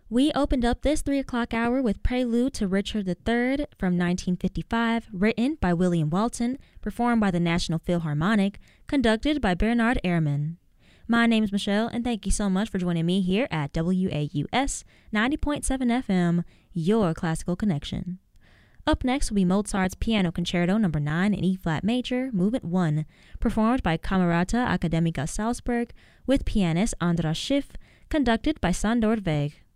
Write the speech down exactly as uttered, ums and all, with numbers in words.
We opened up this three o'clock hour with Prelude to Richard the Third from nineteen fifty-five, written by William Walton, performed by the National Philharmonic, conducted by Bernard Ehrman. My name's Michelle, and thank you so much for joining me here at W A U S ninety point seven F M, your classical connection. Up next will be Mozart's Piano Concerto number nine in E-flat major, Movement one, performed by Camerata Academica Salzburg with pianist Andras Schiff, conducted by Sandor Weg.